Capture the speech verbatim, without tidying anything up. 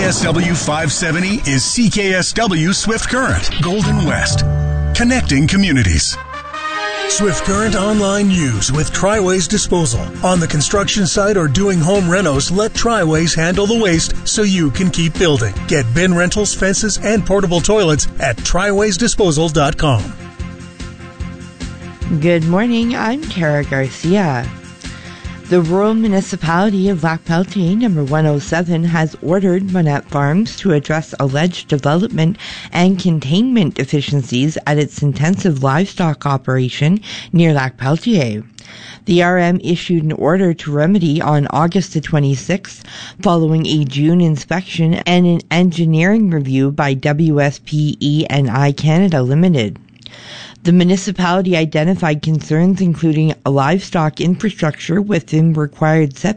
S W five seventy is C K S W Swift Current, Golden West, connecting communities. Swift Current Online News with Triways Disposal. On the construction site or doing home renos, let Triways handle the waste so you can keep building. Get bin rentals, fences, and portable toilets at triways disposal dot com. Good morning, I'm Tara Garcia. The rural municipality of Lac Pelletier, number one oh seven, has ordered Monette Farms to address alleged development and containment deficiencies at its intensive livestock operation near Lac Pelletier. The R M issued an order to remedy on August the twenty-sixth, following a June inspection and an engineering review by W S P E and I Canada Limited. The municipality identified concerns including a livestock infrastructure within required setbacks,